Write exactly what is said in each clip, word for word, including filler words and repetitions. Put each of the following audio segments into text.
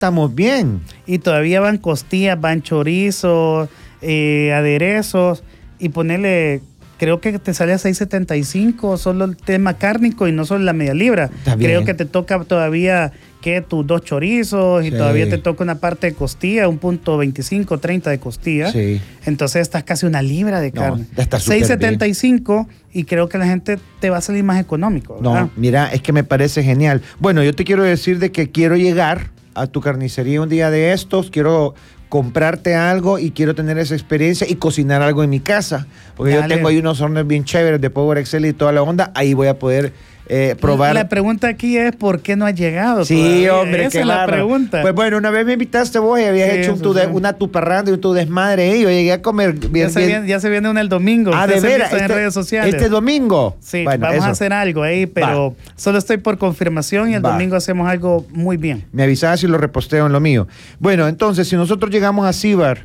estamos bien. Y todavía van costillas, van chorizos, eh, aderezos, y ponerle, creo que te sale a seis setenta y cinco solo el tema cárnico y no solo la media libra. Creo que te toca todavía que tus dos chorizos y sí. todavía te toca una parte de costilla, un punto veinticinco, treinta de costilla. Sí. Entonces estás casi una libra de carne. No, seis setenta y cinco y creo que la gente te va a salir más económico, ¿verdad? No, mira, es que me parece genial. Bueno, yo te quiero decir de que quiero llegar a tu carnicería un día de estos, quiero comprarte algo y quiero tener esa experiencia y cocinar algo en mi casa, porque Dale. yo tengo ahí unos hornos bien chéveres de Power Excel y toda la onda, ahí voy a poder eh, probar. La pregunta aquí es ¿por qué no has llegado? Sí, todavía? hombre, esa qué es la pregunta. Pues bueno, una vez me invitaste vos y habías sí, hecho un tu de, una tu parranda y un tu desmadre y yo llegué a comer bien. Ya se, bien. Viene, ya se viene una el domingo. Ah, de veras, este, en redes sociales. Este domingo. Sí, bueno, vamos eso. a hacer algo ahí, pero Va. solo estoy por confirmación y el Va. domingo hacemos algo muy bien. Me avisabas y lo reposteo en lo mío. Bueno, entonces, si nosotros llegamos a Cibar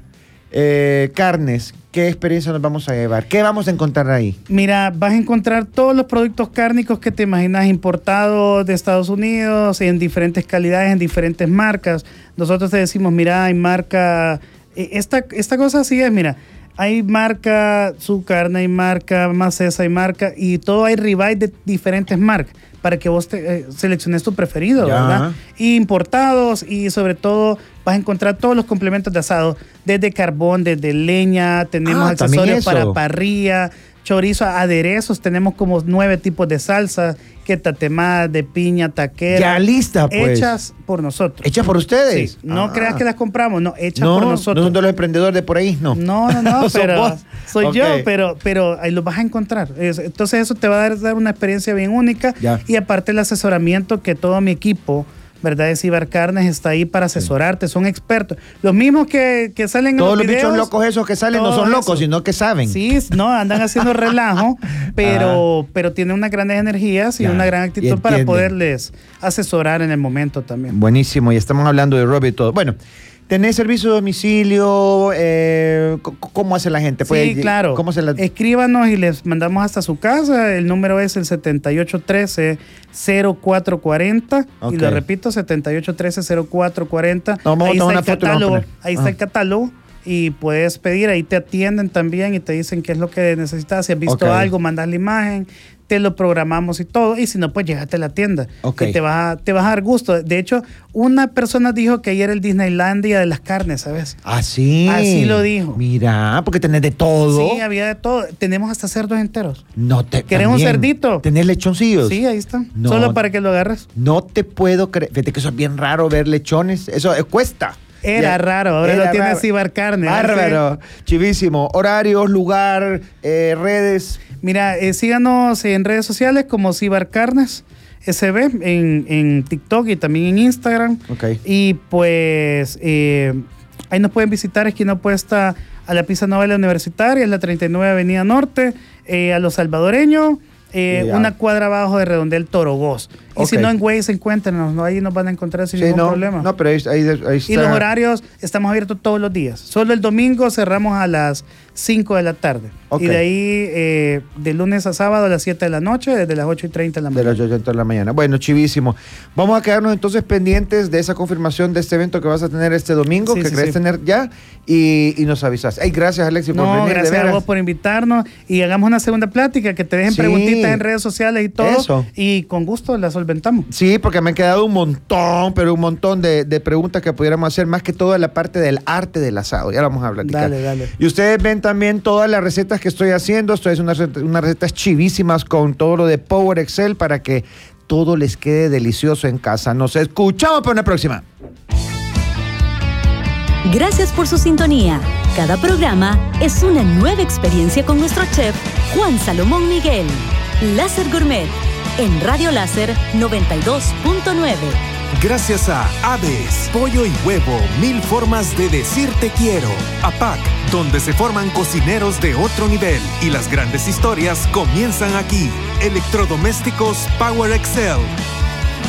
eh, Carnes, ¿qué experiencia nos vamos a llevar? ¿Qué vamos a encontrar ahí? Mira, vas a encontrar todos los productos cárnicos que te imaginas importados de Estados Unidos en diferentes calidades, en diferentes marcas. Nosotros te decimos, mira, hay marca... Esta, esta cosa así es, mira, hay marca Su Carne, hay marca Macesa, hay marca, y todo hay ribeye de diferentes marcas para que vos te, eh, selecciones tu preferido, ya. ¿verdad? Y importados, y sobre todo vas a encontrar todos los complementos de asado, desde carbón, desde leña, tenemos ah, accesorios para parrilla, chorizo, aderezos, tenemos como nueve tipos de salsas, que tatemada, de piña, taquera. Ya lista, pues. Hechas por nosotros. ¿Hechas por ustedes? Sí. No ah. creas que las compramos, no, hechas no, por nosotros. No son de los emprendedores de por ahí, no. No, no, no, pero soy okay. yo, pero, pero ahí los vas a encontrar. Entonces eso te va a dar, dar una experiencia bien única. Ya. Y aparte el asesoramiento que todo mi equipo, ¿verdad? De Cibar Carnes está ahí para asesorarte, sí. son expertos. Los mismos que, que salen Todos en los videos. Todos los bichos locos esos que salen no son locos, eso. sino que saben. Sí, no, andan haciendo relajo, pero, ah. pero tienen unas grandes energías y ya. una gran actitud para poderles asesorar en el momento también. Buenísimo, y estamos hablando de Robbie y todo. Bueno, ¿tenés servicio de domicilio? Eh, ¿Cómo hace la gente? Sí, claro. ¿Cómo se la... Escríbanos y les mandamos hasta su casa. El número es el setenta y ocho trece, cero cuatro cuarenta. Okay. Y lo repito, setenta y ocho trece, cero cuatro cuarenta. No, ahí está una el foto catálogo. Ahí está el catálogo. Y puedes pedir, ahí te atienden también y te dicen qué es lo que necesitas. Si has visto okay. algo, mandas la imagen, te lo programamos y todo. Y si no, pues llegate a la tienda. Okay. Que te va, a, te vas a dar gusto. De hecho, una persona dijo que ayer era el Disneylandia de las carnes, ¿sabes? ¿Ah, sí? Así lo dijo. Mira, porque tenés de todo. Sí, había de todo. Tenemos hasta cerdos enteros. No te ¿Querés un cerdito? ¿Tenés lechoncillos? Sí, ahí están. No, solo para que lo agarres. No te puedo creer. Fíjate que eso es bien raro ver lechones. Eso eh, cuesta. Era ya, raro, ahora lo tiene Cibar Carne. Bárbaro, chivísimo. Horarios, lugar, eh, redes. Mira, eh, síganos en redes sociales como Cibar Carnes S B en, en TikTok y también en Instagram. Okay. Y pues eh, ahí nos pueden visitar, esquina opuesta a la Pizza Novela Universitaria, es la treinta y nueve Avenida Norte, eh, a Los Salvadoreños. Eh, una cuadra abajo de Redondel Torogós. Y okay. si no, en Waze, encuéntrenos, ¿no? Ahí nos van a encontrar sin sí, ningún no, problema. No, pero ahí, ahí, ahí está. Y los horarios, estamos abiertos todos los días. Solo el domingo cerramos a las cinco de la tarde. Okay. Y de ahí, eh, de lunes a sábado a las siete de la noche, desde las ocho y treinta de la mañana. De las ocho y treinta de la mañana. Bueno, chivísimo. Vamos a quedarnos entonces pendientes de esa confirmación de este evento que vas a tener este domingo, sí, que sí, crees sí. tener ya, y, y nos avisas. Hey, gracias, Alexis, por no, venir. Gracias a vos por invitarnos y hagamos una segunda plática, que te dejen sí. preguntitas en redes sociales y todo. Eso. Y con gusto la solventamos. Sí, porque me han quedado un montón, pero un montón de, de preguntas que pudiéramos hacer, más que todo en la parte del arte del asado. Ya lo vamos a platicar. Dale, dale. Y ustedes ven también todas las recetas que estoy haciendo. Esto es unas, unas recetas chivísimas con todo lo de Power Excel para que todo les quede delicioso en casa. Nos escuchamos para una próxima. Gracias por su sintonía. Cada programa es una nueva experiencia con nuestro chef Juan Salomón Miguel. Láser Gourmet en Radio Láser noventa y dos punto nueve. Gracias a Aves, Pollo y Huevo, mil formas de decir te quiero. A P A C, donde se forman cocineros de otro nivel y las grandes historias comienzan aquí. Electrodomésticos Power Excel.